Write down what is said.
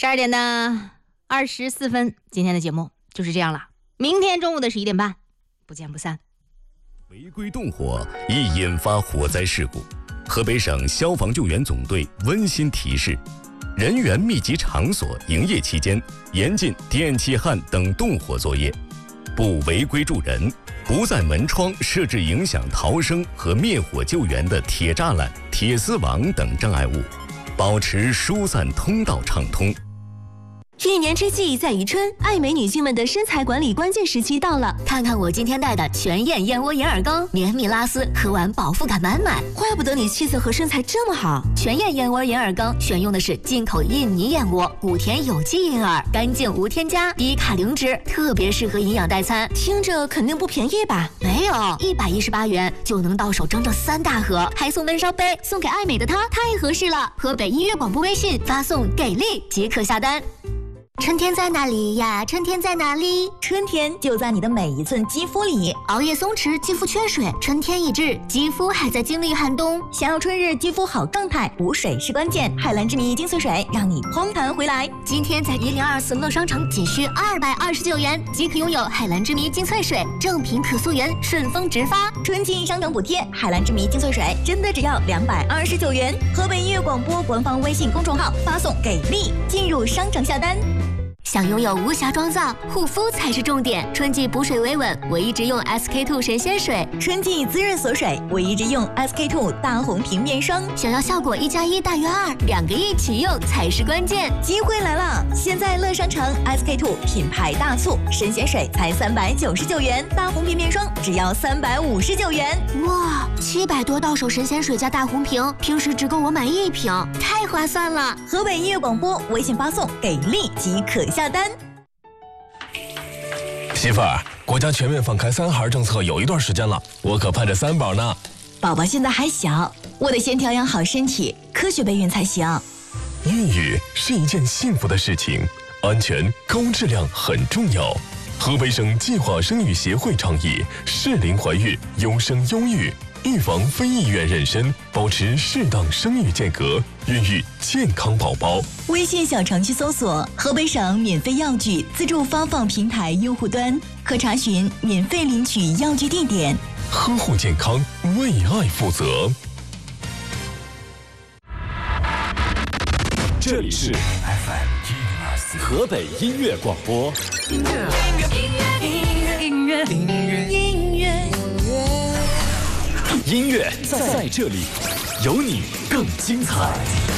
12:24，今天的节目就是这样了。明天中午的11点半，不见不散。 违规动火易引发火灾事故，河北省消防救援总队温馨提示：人员密集场所营业期间，严禁电气焊等动火作业，不违规助人，不在门窗设置影响逃生和灭火救援的铁栅栏、铁丝网等障碍物，保持疏散通道畅通。 一年之计在于春，爱美女性们的身材管理关键时期到了。看看我今天带的全燕燕窝眼耳膏，绵密拉丝，喝完饱腹感满满。怪不得你气色和身材这么好。全燕燕窝眼耳膏选用的是进口印尼燕窝，古田有机银耳，干净无添加，低卡零脂，特别适合营养代餐。听着肯定不便宜吧？没有，118元就能到手整整3大盒，还送闷烧杯，送给爱美的她，太合适了。河北音乐广播微信发送给力即可下单。春天在哪里呀？春天在哪里？ 春天就在你的每一寸肌肤里。 熬夜松弛，肌肤缺水，春天已至，肌肤还在经历寒冬。 想要春日肌肤好状态，补水是关键。海蓝之谜精粹水让你嘭弹回来。 今天在1024乐商城仅需229元即可拥有海蓝之谜精粹水，正品可溯源，顺丰直发。 春季商城补贴，海蓝之谜精粹水真的只要229元。河北音乐广播官方微信公众号发送给力，进入商城下单。 想拥有无瑕妆造，护肤才是重点。春季补水维稳，我一直用 SK2 神仙水； 春季滋润锁水，我一直用 SK2 大红瓶面霜。 想要效果1+1大于2，2个一起用才是关键。 机会来了！现在乐商城 SK2 品牌大促，神仙水才399元，大红瓶面霜只要359元。 哇，700多到手神仙水加大红瓶，平时只够我买1瓶，太划算了！ 河北音乐广播微信发送给力即可下单。 媳妇儿，国家全面放开3孩政策有一段时间了，我可盼着3宝呢。 宝宝现在还小，我得先调养好身体，科学备孕才行。 孕育是一件幸福的事情，安全高质量很重要。河北省计划生育协会倡议适龄怀孕，优生优育，预防非意愿妊娠，保持适当生育间隔，孕育健康宝宝。 微信小程序搜索河北省免费药具自助发放平台用户端，可查询免费领取药具地点。 呵护健康，为爱负责。 这里是 FM 河北音乐广播。音乐在这里，有你更精彩。